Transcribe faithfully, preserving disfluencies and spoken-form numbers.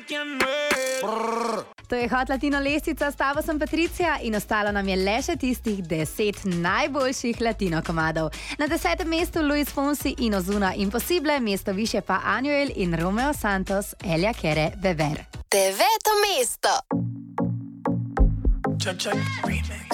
To je Hot Latino lestvica, s tabo sem Patricija in ostalo nam je le še tistih deset najboljših latino komadov. Na desetem mestu Luis Fonsi in Ozuna Impossible, mesto više pa Anuel in Romeo Santos, Ella Quiere Beber. Deveto mesto. Check, check, remix.